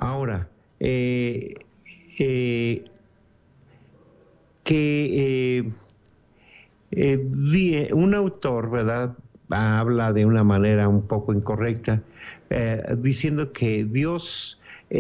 Ahora, eh, que un autor, ¿verdad?, habla de una manera un poco incorrecta, diciendo que Dios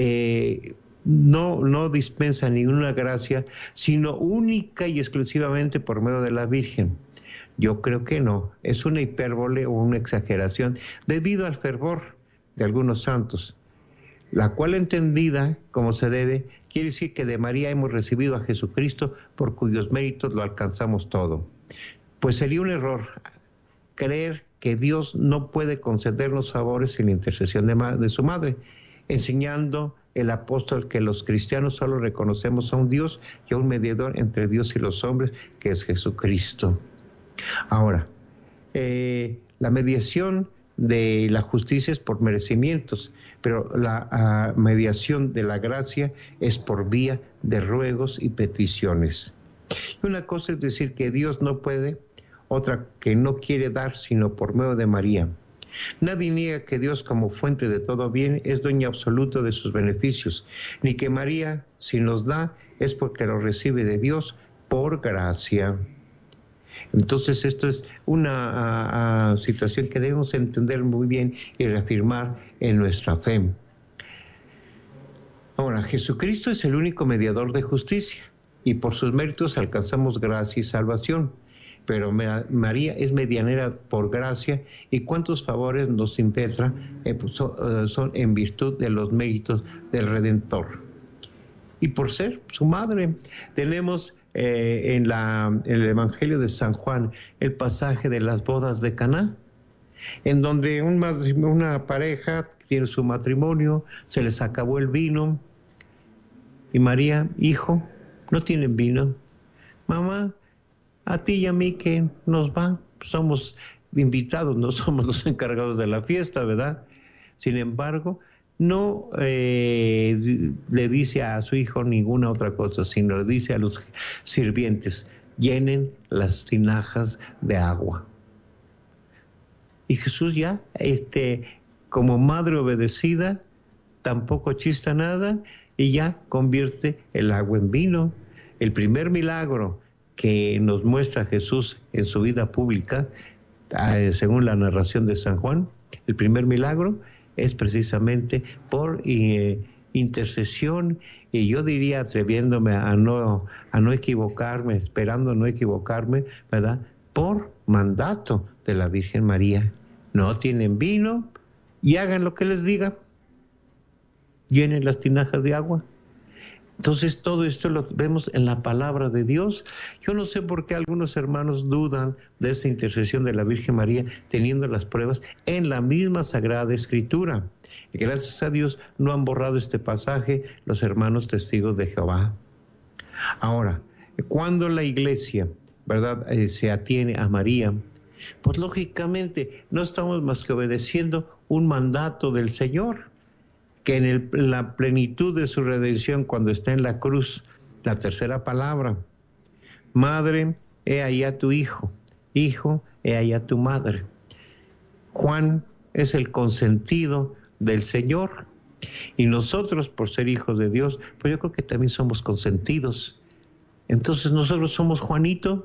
no dispensa ninguna gracia, sino única y exclusivamente por medio de la Virgen. Yo creo que no, es una hipérbole o una exageración debido al fervor de algunos santos, la cual entendida como se debe, quiere decir que de María hemos recibido a Jesucristo, por cuyos méritos lo alcanzamos todo. Pues sería un error creer que Dios no puede concedernos favores sin la intercesión de su madre, enseñando el apóstol que los cristianos solo reconocemos a un Dios y a un mediador entre Dios y los hombres, que es Jesucristo. Ahora, la mediación de la justicia es por merecimientos, pero la mediación de la gracia es por vía de ruegos y peticiones. Y una cosa es decir que Dios no puede, otra que no quiere dar sino por medio de María. Nadie niega que Dios, como fuente de todo bien, es dueño absoluto de sus beneficios, ni que María, si nos da, es porque lo recibe de Dios por gracia. Entonces esto es una situación que debemos entender muy bien y reafirmar en nuestra fe. Ahora, Jesucristo es el único mediador de justicia y por sus méritos alcanzamos gracia y salvación. Pero María es medianera por gracia, y cuántos favores nos impetra son en virtud de los méritos del Redentor. Y por ser su madre, tenemos en el Evangelio de San Juan el pasaje de las bodas de Caná, en donde una pareja tiene su matrimonio, se les acabó el vino, y María, hijo, no tienen vino. Mamá, a ti y a mí que nos va, somos invitados, no somos los encargados de la fiesta, ¿verdad? Sin embargo, no le dice a su hijo ninguna otra cosa, sino le dice a los sirvientes, llenen las tinajas de agua. Y Jesús ya, como madre obedecida, tampoco chista nada, y ya convierte el agua en vino. El primer milagro que nos muestra Jesús en su vida pública, según la narración de San Juan, el primer milagro es precisamente por intercesión, y yo diría, atreviéndome a no equivocarme, esperando no equivocarme, ¿verdad?, por mandato de la Virgen María. No tienen vino, y hagan lo que les diga, llenen las tinajas de agua. Entonces todo esto lo vemos en la palabra de Dios. Yo no sé por qué algunos hermanos dudan de esa intercesión de la Virgen María, teniendo las pruebas en la misma Sagrada Escritura. Y gracias a Dios no han borrado este pasaje los hermanos testigos de Jehová. Ahora, cuando la Iglesia, ¿verdad?, se atiene a María, pues lógicamente no estamos más que obedeciendo un mandato del Señor, que en la plenitud de su redención, cuando está en la cruz, la tercera palabra, madre, he ahí a tu hijo, hijo, he ahí a tu madre. Juan es el consentido del Señor, y nosotros, por ser hijos de Dios, pues yo creo que también somos consentidos. Entonces nosotros somos Juanito.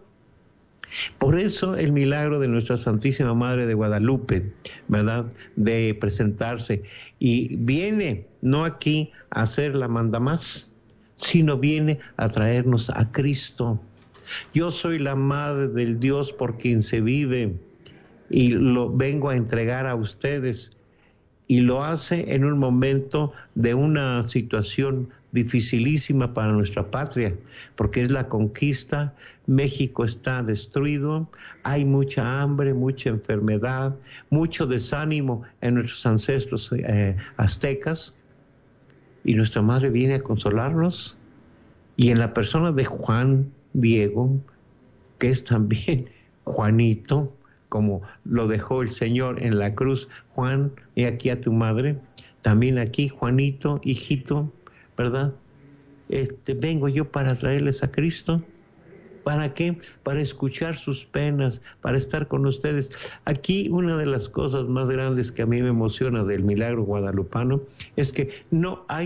Por eso el milagro de nuestra Santísima Madre de Guadalupe, ¿verdad?, de presentarse, y viene no aquí a hacer la mandamás, sino viene a traernos a Cristo. Yo soy la Madre del Dios por quien se vive, y lo vengo a entregar a ustedes. Y lo hace en un momento de una situación dificilísima para nuestra patria, porque es la conquista. México está destruido, hay mucha hambre, mucha enfermedad, mucho desánimo en nuestros ancestros aztecas, y nuestra madre viene a consolarnos, y en la persona de Juan Diego, que es también Juanito, como lo dejó el Señor en la cruz. Juan, he aquí a tu madre. También aquí, Juanito, hijito, ¿verdad? Vengo yo para traerles a Cristo. ¿Para qué? Para escuchar sus penas, para estar con ustedes. Aquí una de las cosas más grandes que a mí me emociona del milagro guadalupano es que no hay